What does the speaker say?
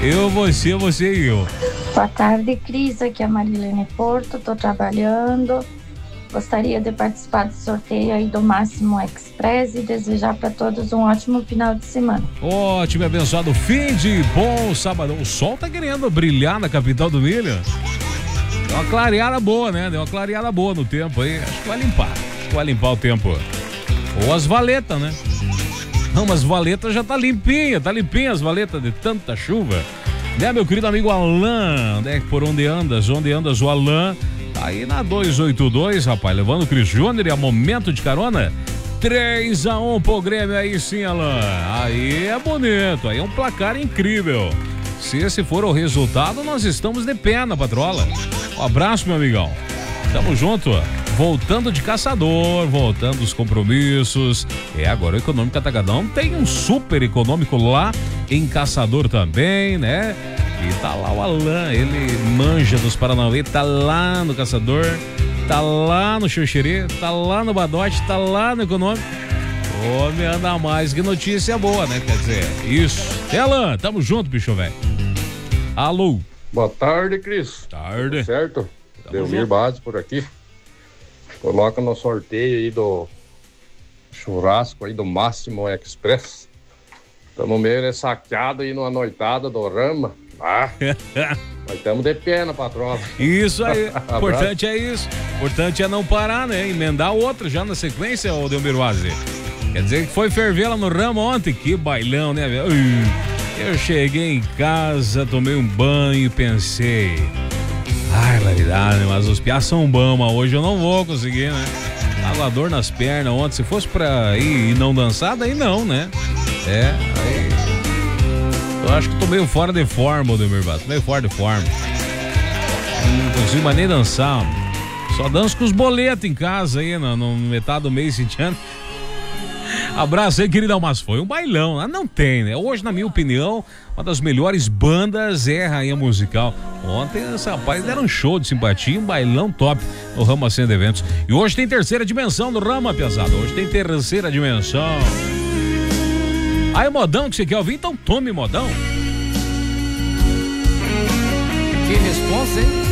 Você e eu. Boa tarde, Cris. Aqui é a Marilene Porto, tô trabalhando. Gostaria de participar do sorteio aí do Máximo Express e desejar para todos um ótimo final de semana. Ótimo, abençoado fim de bom sábado. O sol tá querendo brilhar na capital do milho. Deu uma clareada boa, né? Deu uma clareada boa no tempo aí. Acho que vai limpar. O tempo. Ou as valetas, né? Não, mas valetas já tá limpinha as valetas de tanta chuva. Né, meu querido amigo Alain, né? Por onde andas o Alain? Aí na 282, rapaz, levando o Cris Júnior e a momento de carona. 3-1 pro Grêmio, aí sim, Alain. Aí é bonito, aí é um placar incrível. Se esse for o resultado, nós estamos de pé na patrola. Um abraço, meu amigão. Tamo junto. Voltando de caçador, voltando os compromissos. Agora o Econômico Atacadão tem um super econômico lá em Caçador também, né? E tá lá o Alain, ele manja dos Paranauê, tá lá no Caçador, tá lá no Xanxerê, tá lá no Badote, tá lá no Econômico. Homem, anda mais que notícia boa, né? Quer dizer, isso. Alain, tamo junto, bicho velho. Alô. Boa tarde, Cris. Tarde. Tudo certo? Delmir Bades por aqui. Coloca no sorteio aí do churrasco aí do Máximo Express. Estamos meio ressaqueados aí numa noitada do Rama. Nós estamos de pé na patroa. Isso aí, importante é isso. Importante é não parar, né? Emendar outra já na sequência, ô Delmir Bades. Quer dizer que foi ferver lá no Rama ontem. Que bailão, né? Eu cheguei em casa, tomei um banho e pensei... Ai, verdade, mas os piás são bons, mas hoje eu não vou conseguir, né? Tava dor nas pernas ontem. Se fosse pra ir e não dançar, daí não, né? Aí... Eu acho que tô meio fora de forma, Delmir Bades. Meio fora de forma. Não consigo mais nem dançar. Só danço com os boletos em casa aí, no metade do mês, sentindo. Abraço aí, queridão, mas foi um bailão, não tem, né? Hoje, na minha opinião, uma das melhores bandas é a Rainha Musical. Ontem, esse rapaz deram um show de simpatia, um bailão top no Rama Centro Eventos. E hoje tem terceira dimensão do Rama, pesado. Hoje tem terceira dimensão. Aí, modão que você quer ouvir? Então tome, modão. Que responsa, hein?